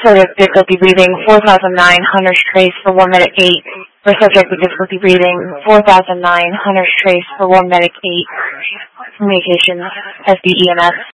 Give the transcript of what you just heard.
subject with difficulty breathing, 4,009, Hunter's Trace for 1 medic 8. For subject with difficulty breathing, 4,009, Hunter's Trace for 1 medic 8. Communications, SDEMS.